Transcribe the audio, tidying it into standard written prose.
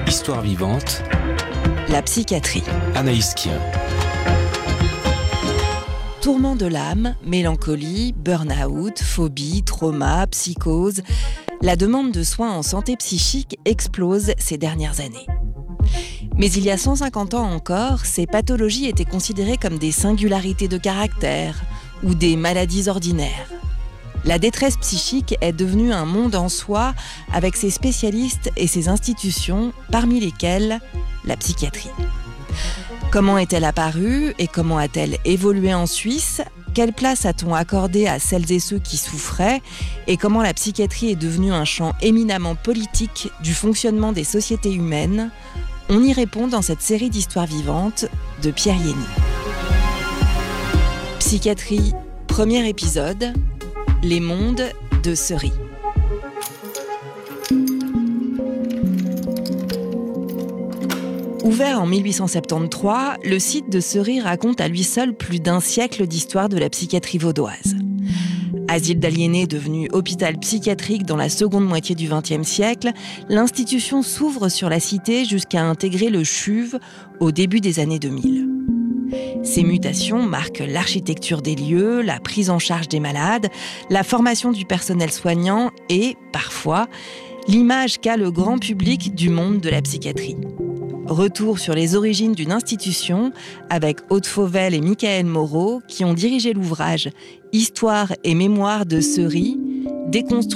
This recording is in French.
Histoire vivante, la psychiatrie. Anaïs Kien. Tourment de l'âme, mélancolie, burn-out, phobie, trauma, psychose. La demande de soins en santé psychique explose ces dernières années. Mais il y a 150 ans encore, ces pathologies étaient considérées comme des singularités de caractère ou des maladies ordinaires. La détresse psychique est devenue un monde en soi avec ses spécialistes et ses institutions, parmi lesquelles la psychiatrie. Comment est-elle apparue et comment a-t-elle évolué en Suisse ? Quelle place a-t-on accordé à celles et ceux qui souffraient ? Et comment la psychiatrie est devenue un champ éminemment politique du fonctionnement des sociétés humaines ? On y répond dans cette série d'histoires vivantes de Pierre Yenny. Psychiatrie, premier épisode, les mondes de Seri. Ouvert en 1873, le site de Seri raconte à lui seul plus d'un siècle d'histoire de la psychiatrie vaudoise. Asile d'aliénés devenu hôpital psychiatrique dans la seconde moitié du XXe siècle, l'institution s'ouvre sur la cité jusqu'à intégrer le CHUV au début des années 2000. Ces mutations marquent l'architecture des lieux, la prise en charge des malades, la formation du personnel soignant et, parfois, l'image qu'a le grand public du monde de la psychiatrie. Retour sur les origines d'une institution avec Aude Fauvel et Michael Moreau qui ont dirigé l'ouvrage « Histoire et mémoire de Seri, déconstruire